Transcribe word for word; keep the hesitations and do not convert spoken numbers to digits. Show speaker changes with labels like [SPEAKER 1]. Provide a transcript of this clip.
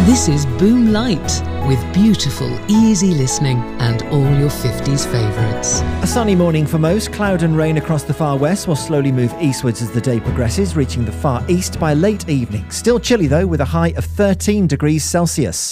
[SPEAKER 1] This is Boom Light, with beautiful, easy listening and all your fifties favourites.
[SPEAKER 2] A sunny morning for most. Cloud and rain across the far west will slowly move eastwards as the day progresses, reaching the far east by late evening. Still chilly though, with a high of thirteen degrees Celsius.